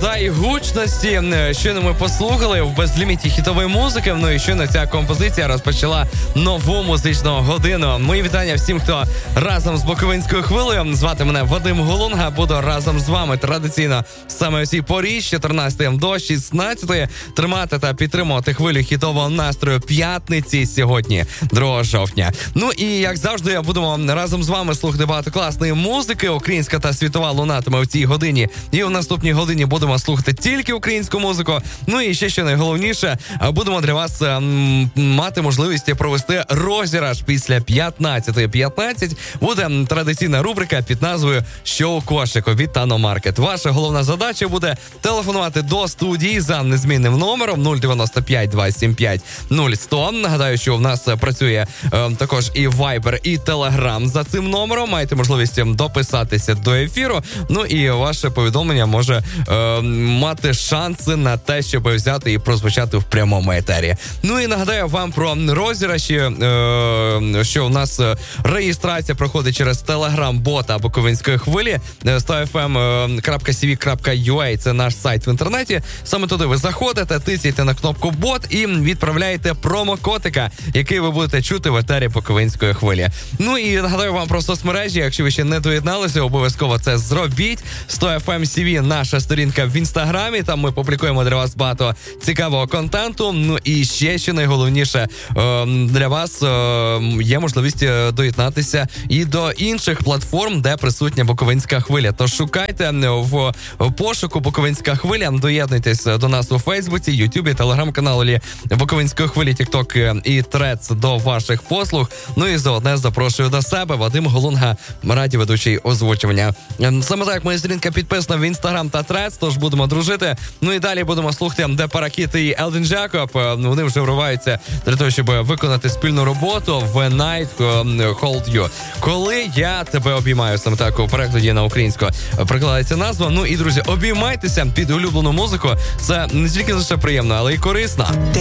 Додай гучності. Щойно ми послухали в безліміті хітової музики. Ну і щойно ця композиція розпочала нову музичну годину. Мої вітання всім, хто разом з Буковинською хвилею. Звати мене Вадим Голунга. Буду разом з вами традиційно саме у цій порі з 14 до 16 тримати та підтримувати хвилю хітового настрою п'ятниці сьогодні, 2 жовтня. Ну і як завжди, будемо разом з вами слухати багато класної музики. Українська та світова лунатиме в цій годині. І в наступній годині будемо слухати тільки українську музику. Ну і ще що найголовніше, будемо для вас мати можливість провести розіграш після 15:15. Буде традиційна рубрика під назвою «Що у кошику» від Тано-Маркет. Ваша головна задача буде телефонувати до студії за незмінним номером 095 275 0100. Нагадаю, що в нас працює також і Viber, і Telegram за цим номером. Маєте можливість дописатися до ефіру. Ну і ваше повідомлення може мати шанси на те, щоб взяти і прозвучати в прямому етері. Ну і нагадаю вам про розіграші, що у нас реєстрація проходить через Telegram-бота Буковинської хвилі. 100fm.cv.ua – це наш сайт в інтернеті. Саме туди ви заходите, тисяєте на кнопку «Бот» і відправляєте промокодика, який ви будете чути в етері Буковинської хвилі. Ну і нагадаю вам про соцмережі. Якщо ви ще не доєдналися, обов'язково це зробіть. 100fm.cv – наша сторінка в інстаграмі. Там ми публікуємо для вас багато цікавого контенту. Ну і ще, що найголовніше, для вас є можливість доєднатися і до інших платформ, де присутня Буковинська хвиля. Тож шукайте в пошуку Буковинська хвиля, доєднуйтесь до нас у Фейсбуці, Ютубі, Телеграм-каналі Буковинської хвилі, Тікток і Трец до ваших послуг. Ну і заодне запрошую до себе. Вадим Голунга, радіоведучий озвучування. Саме так, моя сторінка підписана в Інстаграм та Трец, тож будемо дружити. Ну і далі будемо слухати Де Паракіт і Елден Джекоб. Вони вже вриваються для того, щоб виконати спільну роботу в Night Hold You. Коли я тебе обіймаю, саме так у перекладі на українську прикладається назва. Ну і, друзі, обіймайтеся під улюблену музику. Це не тільки лише приємно, але й корисно.